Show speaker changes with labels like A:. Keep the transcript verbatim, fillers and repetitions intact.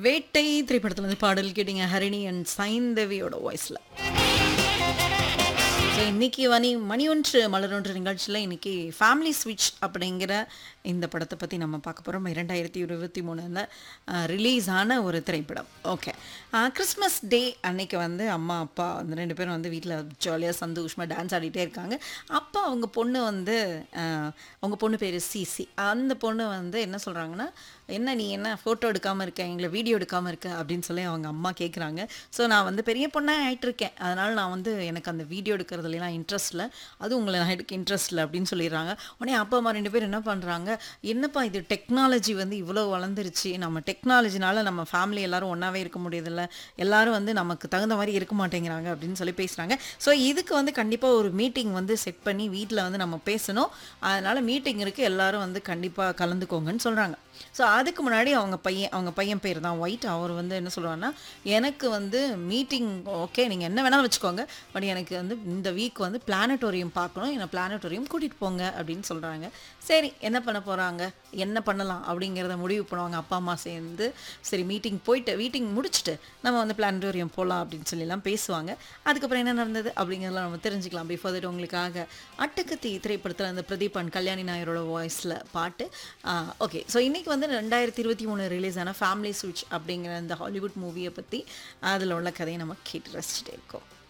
A: வேட்டை திரைப்படத்துல இருந்து பாடல் கேட்டீங்க. ஹரிணி அண்ட் சைந்தவியோட வாய்ஸ்ல. ஸோ இன்னைக்கு மணி மணி ஒன்று மலரொன்று நிகழ்ச்சியில் இன்னைக்கு ஃபேமிலி ஸ்விட்ச் அப்படிங்கிற இந்த படத்தை பற்றி நம்ம பார்க்க போகிறோம். இரண்டாயிரத்தி இருபத்தி மூணில் ரிலீஸ் ஆன ஒரு திரைப்படம். ஓகே, கிறிஸ்மஸ் டே அன்னைக்கு வந்து அம்மா அப்பா வந்து ரெண்டு பேரும் வந்து வீட்டில் ஜாலியாக சந்தோஷமாக டான்ஸ் ஆடிட்டே இருக்காங்க. அப்போ அவங்க பொண்ணு வந்து ஆஹ், அவங்க பொண்ணு பேர் சிசி. அந்த பொண்ணு வந்து என்ன சொல்கிறாங்கன்னா, என்ன நீ என்ன ஃபோட்டோ எடுக்காமல் இருக்க, எங்களை வீடியோ எடுக்காமல் இருக்க அப்படின்னு சொல்லி அவங்க அம்மா கேட்குறாங்க. ஸோ நான் வந்து பெரிய பொண்ணாக ஆகிட்டுருக்கேன், அதனால் நான் வந்து எனக்கு அந்த வீடியோ எடுக்கிறதுலாம் இன்ட்ரெஸ்ட் இல்லை, அது உங்களை நான் எடுக்க இன்ட்ரெஸ்ட் இல்லை அப்படின்னு சொல்லிடுறாங்க. உடனே அப்பா அம்மா ரெண்டு பேரும் என்ன பண்ணுறாங்க, என்னப்பா இது டெக்னாலஜி வந்து இவ்வளோ வளர்ந்துருச்சு, நம்ம டெக்னாலஜினால நம்ம ஃபேமிலி எல்லாரும் ஒன்றாவே இருக்க முடியுதில்ல, எல்லாரும் வந்து நமக்கு தகுந்த மாதிரி இருக்க மாட்டேங்கிறாங்க அப்படின்னு சொல்லி பேசுகிறாங்க. ஸோ இதுக்கு வந்து கண்டிப்பாக ஒரு மீட்டிங் வந்து செட் பண்ணி வீட்டில் வந்து நம்ம பேசணும், அதனால் மீட்டிங் இருக்குது, எல்லாரும் வந்து கண்டிப்பாக கலந்துக்கோங்கன்னு சொல்கிறாங்க. ஸோ அதுக்கு முன்னாடி அவங்க பையன் அவங்க பையன் பேர் தான் ஒயிட். அவர் வந்து என்ன சொல்கிறாருன்னா, எனக்கு வந்து மீட்டிங் ஓகே நீங்கள் என்ன வேணாலும் வச்சுக்கோங்க, பட் எனக்கு வந்து இந்த வீக் வந்து பிளானட்டோரியம் பார்க்கணும், என்னை பிளானட்டோரியம் கூட்டிகிட்டு போங்க அப்படின்னு சொல்கிறாங்க. சரி என்ன பண்ண போகிறாங்க, என்ன பண்ணலாம் அப்படிங்கிறத முடிவு பண்ணுவாங்க அப்பா அம்மா சேர்ந்து. சரி மீட்டிங் போயிட்டு மீட்டிங் முடிச்சுட்டு நம்ம வந்து பிளானட்டோரியம் போகலாம் அப்படின்னு சொல்லிலாம் பேசுவாங்க. அதுக்கப்புறம் என்ன நடந்தது அப்படிங்கிறதெல்லாம் நம்ம தெரிஞ்சுக்கலாம். பிஃபோர் தட் உங்களுக்காக அட்டகத்தி திரைப்படத்தில் அந்த பிரதீப் அண்ட் கல்யாணி நாயரோட வாய்ஸில் பாட்டு. ஓகே, ஸோ இன்றைக்கி வந்து ரெண்டாயிரத்தி இருபத்தி மூணு ரிலீஸ் ஆன ஃபேமிலி ஸ்விட்ச் அப்படிங்கிற அந்த ஹாலிவுட் மூவியை பற்றி அதில் உள்ள கதையை நம்ம கேட்டு ரசிச்சுட்டே இருக்கோம்.